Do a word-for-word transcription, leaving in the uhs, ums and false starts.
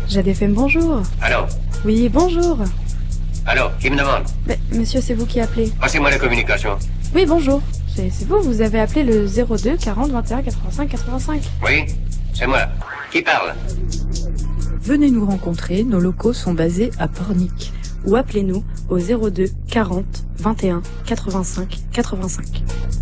Jade F M, bonjour. Allô? Oui, bonjour. Allô? Qui me demande? Mais, monsieur, c'est vous qui appelez. Passez-moi la communication. Oui, bonjour. C'est c'est vous, vous avez appelé le zéro deux quarante vingt et un quatre-vingt-cinq quatre-vingt-cinq. Oui, c'est moi. Qui parle? Venez nous rencontrer, nos locaux sont basés à Pornic. Ou appelez-nous au zéro deux quarante vingt et un quatre-vingt-cinq quatre-vingt-cinq.